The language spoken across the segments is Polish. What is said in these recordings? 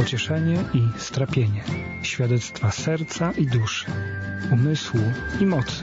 pocieszenie i strapienie, świadectwa serca i duszy, umysłu i mocy.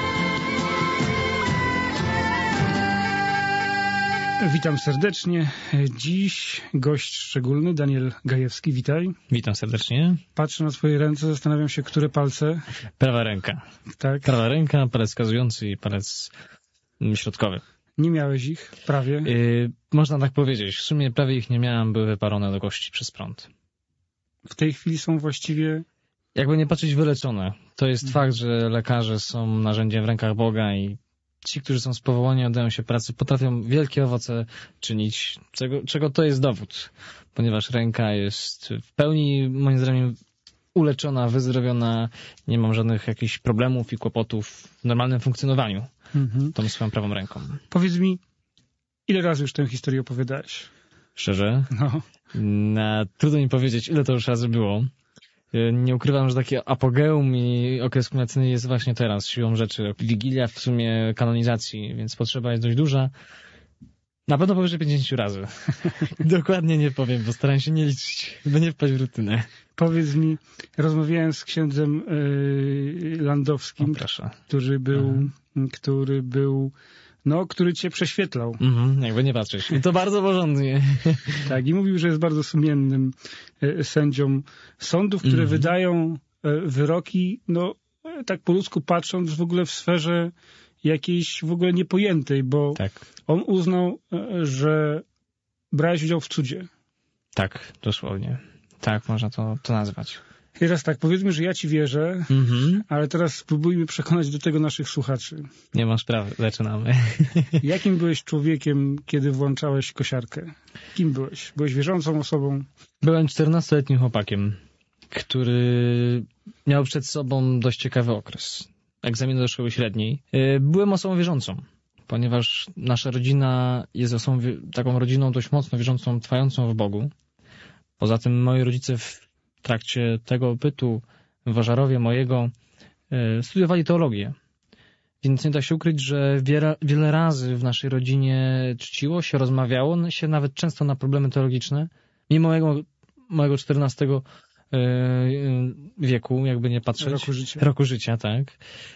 Witam serdecznie. Dziś gość szczególny, Daniel Gajewski. Witaj. Witam serdecznie. Patrzę na swoje ręce, zastanawiam się, które palce. Prawa ręka. Tak. Prawa ręka, palec wskazujący i palec środkowy. Nie miałeś ich prawie? Można tak powiedzieć. W sumie prawie ich nie miałem, były wyparone do kości przez prąd. W tej chwili są właściwie... Jakby nie patrzeć, wyleczone. To jest fakt, że lekarze są narzędziem w rękach Boga i ci, którzy są z powołania, oddają się pracy, potrafią wielkie owoce czynić, czego to jest dowód. Ponieważ ręka jest w pełni, moim zdaniem, uleczona, wyzdrowiona, nie mam żadnych jakichś problemów i kłopotów w normalnym funkcjonowaniu tą swoją prawą ręką. Powiedz mi, ile razy już tę historię opowiadałeś? Szczerze? No. Trudno mi powiedzieć, ile to już razy było. Nie ukrywam, że taki apogeum i okres kulminacyjny jest właśnie teraz, siłą rzeczy. Wigilia w sumie kanonizacji, więc potrzeba jest dość duża. Na pewno powyżej 50 razy. Dokładnie nie powiem, bo staram się nie liczyć, by nie wpaść w rutynę. Powiedz mi, rozmawiałem z księdzem Landowskim, który cię prześwietlał. Jakby nie patrzeć. I to bardzo porządnie. Tak, i mówił, że jest bardzo sumiennym sędzią sądów, które wydają wyroki, no tak po ludzku patrząc, w ogóle w sferze jakiejś w ogóle niepojętej, bo on uznał, że brałeś udział w cudzie. Tak, dosłownie. Tak, można to nazwać. I teraz tak, powiedzmy, że ja ci wierzę, ale teraz spróbujmy przekonać do tego naszych słuchaczy. Nie ma sprawy, zaczynamy. Jakim byłeś człowiekiem, kiedy włączałeś kosiarkę? Kim byłeś? Byłeś wierzącą osobą? Byłem 14-letnim chłopakiem, który miał przed sobą dość ciekawy okres. Egzamin do szkoły średniej. Byłem osobą wierzącą, ponieważ nasza rodzina jest taką rodziną dość mocno wierzącą, trwającą w Bogu. Poza tym moi rodzice w trakcie tego bytu w Ważarowie mojego studiowali teologię. Więc nie da się ukryć, że wiele razy w naszej rodzinie czciło się, rozmawiało się nawet często na problemy teologiczne. Mimo mojego 14 wieku, jakby nie patrzeć. Roku życia, tak.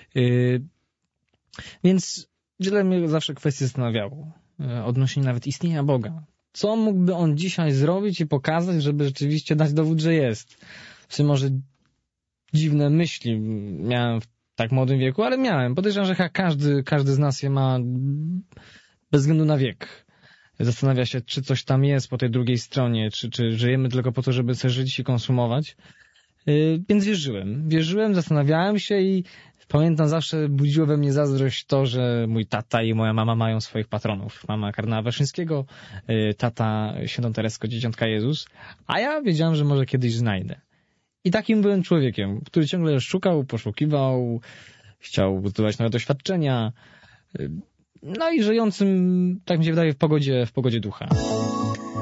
Więc wiele mnie zawsze kwestii zastanawiało odnośnie nawet istnienia Boga. Co mógłby on dzisiaj zrobić i pokazać, żeby rzeczywiście dać dowód, że jest? W sumie może dziwne myśli miałem w tak młodym wieku, ale miałem. Podejrzewam, że każdy z nas je ma bez względu na wiek. Zastanawia się, czy coś tam jest po tej drugiej stronie, czy żyjemy tylko po to, żeby sobie żyć i konsumować. Więc wierzyłem, zastanawiałem się i pamiętam, zawsze budziło we mnie zazdrość to, że mój tata i moja mama mają swoich patronów. Mama kardynała Wyszyńskiego, tata świętą Tereskę, dzieciątka Jezus, a ja wiedziałem, że może kiedyś znajdę. I takim byłem człowiekiem, który ciągle szukał, poszukiwał, chciał zdobywać nowe doświadczenia, no i żyjącym, tak mi się wydaje, w pogodzie ducha.